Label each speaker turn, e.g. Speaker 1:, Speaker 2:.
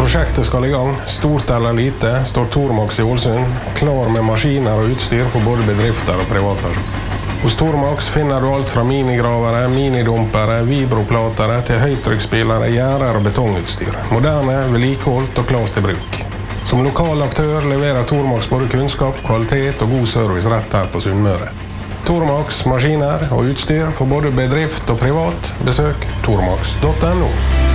Speaker 1: Prosjektet skal i gang. Stort eller lite står Tormax i Ålesund, klar med maskiner og utstyr for både bedrifter og privatpersoner. Hos Tormax finner du alt fra minigravere, minidumpere, vibroplatere til høytrykksspillere, gjerder og betongutstyr. Moderne, vedlikeholdt og klart til bruk. Som lokal aktør leverer Tormax både kunnskap, kvalitet og god service rett her på Sunnmøre. Tormax, maskiner og utstyr for både bedrift og privat. Besøk tormax.no.